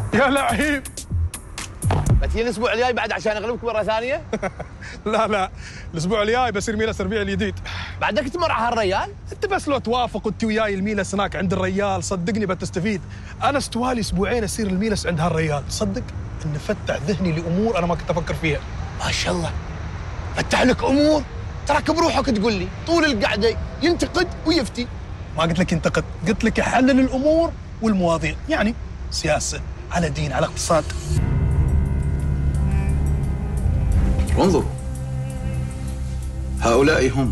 يا لعيب. بتجي الاسبوع الجاي بعد عشان اغلبك مره ثانيه؟ لا الاسبوع الجاي بصير ميلس الربيع الجديد. بعدك تمر على هالريال؟ انت بس لو توافق وانت وياي الميلس هناك عند الريال صدقني بتستفيد. انا استوالي اسبوعين اصير الميلس عند هالريال، صدق انه فتح ذهني لامور انا ما كنت افكر فيها. ما شاء الله فتح لك امور، تراك بروحك تقول لي طول القعده ينتقد ويفتي. ما قلت لك ينتقد، قلت لك يحلل الامور والمواضيع، يعني سياسه على دين على اقتصاد. انظروا، هؤلاء هم.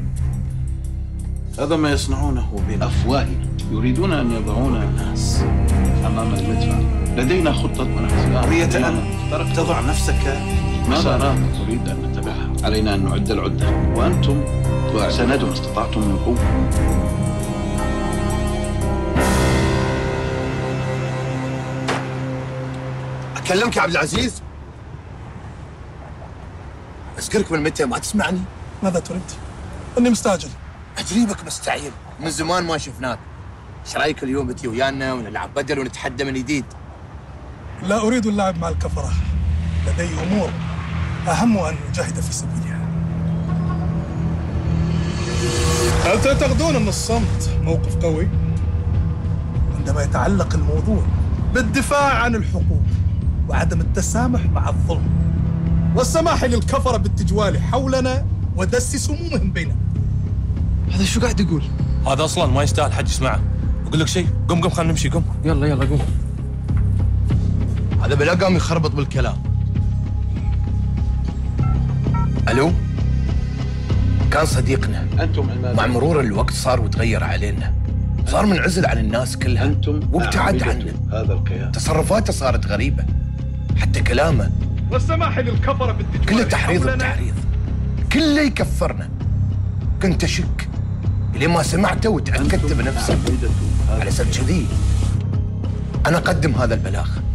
هذا ما يصنعونه بأفواههم، يريدون أن يضعون الناس أمام المدفع. لدينا خطة منافسة قضية أن تضع نفسك. مسارات تريد أن نتبعها. علينا أن نعد العدة، وأنتم سندوا ما استطعتم من قوة. أكلمك يا عبد العزيز؟ أذكرك من متى ما تسمعني؟ ماذا تريد؟ اني مستعجل. أجريبك مستعجل، من زمان ما شفناك. ايش رايك اليوم بتجي ويانا ونلعب بدل ونتحدى من جديد؟ لا اريد اللعب مع الكفره، لدي امور اهم ان نجاهد في سبيلها. هل تعتقدون ان الصمت موقف قوي؟ عندما يتعلق الموضوع بالدفاع عن الحقوق وعدم التسامح مع الظلم والسماح للكفره بالتجوال حولنا ودس سمومهم بيننا. هذا شو قاعد يقول؟ هذا اصلا ما يستاهل حد يسمعه. اقول لك شيء، قم خلينا نمشي، قم. يلا قوم. هذا بلا قام يخربط بالكلام. الو؟ كان صديقنا. أنتم مع مرور الوقت صار وتغير علينا، صار منعزل عن الناس كلها. أنتم وابتعد عنا. هذا الكيان. تصرفاته صارت غريبة، حتى كلامه والسماح للكفره بالتجوال كله تحريض حولنا. وتحريض، كله يكفرنا. كنت أشك لين ما سمعته وتأكدت بنفسي. على سبب كذي أنا أقدم هذا البلاغ.